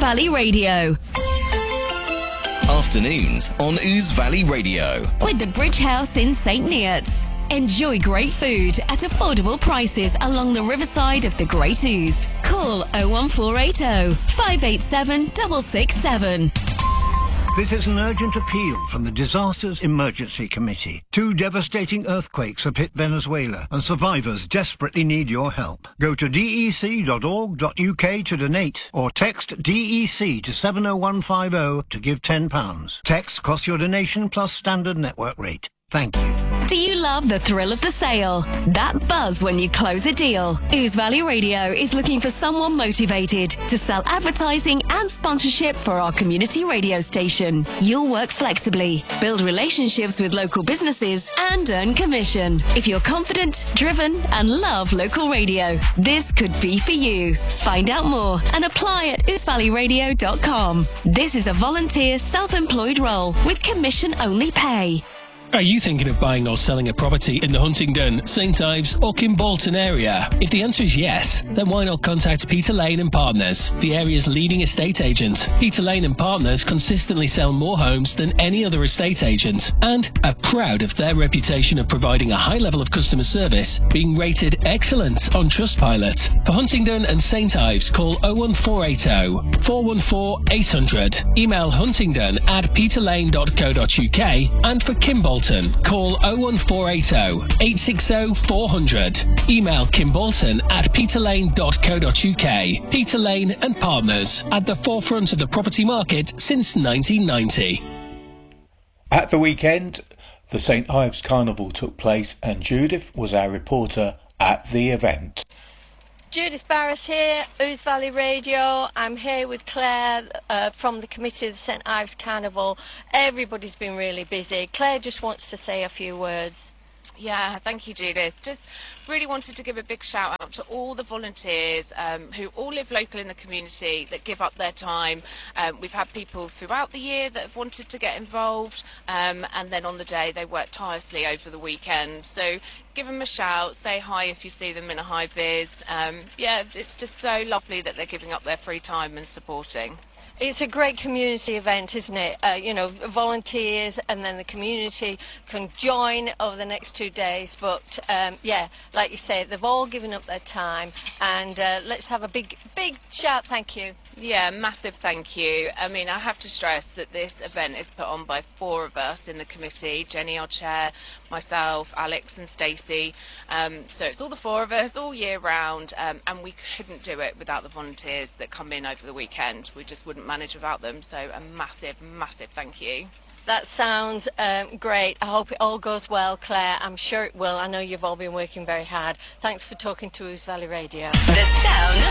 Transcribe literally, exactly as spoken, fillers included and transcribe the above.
Valley Radio. Afternoons on Ouse Valley Radio. With the Bridge House in Saint Neots. Enjoy great food at affordable prices along the riverside of the Great Ouse. Call oh one four eight oh, five eight seven, six six seven. This is an urgent appeal from the Disasters Emergency Committee. Two devastating earthquakes have hit Venezuela, and survivors desperately need your help. Go to d e c dot org dot u k to donate, or text D E C to seven oh one five oh to give ten pounds. Text costs your donation plus standard network rate. Thank you. Do you love the thrill of the sale? That buzz when you close a deal? Ouse Valley Radio is looking for someone motivated to sell advertising and sponsorship for our community radio station. You'll work flexibly, build relationships with local businesses, and earn commission. If you're confident, driven, and love local radio, this could be for you. Find out more and apply at ouse valley radio dot com. This is a volunteer self-employed role with commission-only pay. Are you thinking of buying or selling a property in the Huntingdon, Saint Ives or Kimbolton area? If the answer is yes, then why not contact Peter Lane and Partners, the area's leading estate agent. Peter Lane and Partners consistently sell more homes than any other estate agent and are proud of their reputation of providing a high level of customer service, being rated excellent on Trustpilot. For Huntingdon and Saint Ives, call oh one four eight oh, four one four, eight hundred. Email huntingdon at peter lane dot co dot u k, and for Kimbolton, call oh one four eight oh, eight six oh, four hundred. Email kimbolton at peter lane dot co dot u k. Peter Lane and Partners, at the forefront of the property market since nineteen ninety. At the weekend, the Saint Ives Carnival took place and Judith was our reporter at the event. Judith Barrett here, Ouse Valley Radio. I'm here with Claire uh, from the committee of the Saint Ives Carnival. Everybody's been really busy. Claire just wants to say a few words. Yeah, thank you, Judith. Just really wanted to give a big shout out to all the volunteers um, who all live local in the community that give up their time. Um, we've had people throughout the year that have wanted to get involved, um, and then on the day they work tirelessly over the weekend. So give them a shout, say hi if you see them in a high vis. Um, yeah, it's just so lovely that they're giving up their free time and supporting. It's a great community event, isn't it? Uh, you know, volunteers and then the community can join over the next two days. But, um, yeah, like you say, they've all given up their time. And uh, let's have a big, big shout thank you. Yeah, massive thank you. I mean, I have to stress that this event is put on by four of us in the committee. Jenny, our chair, myself, Alex and Stacey. Um, so it's all the four of us all year round, um, and we couldn't do it without the volunteers that come in over the weekend. We just wouldn't manage without them. So a massive, massive thank you. That sounds um, great. I hope it all goes well, Claire. I'm sure it will. I know you've all been working very hard. Thanks for talking to Ouse Valley Radio. The sound of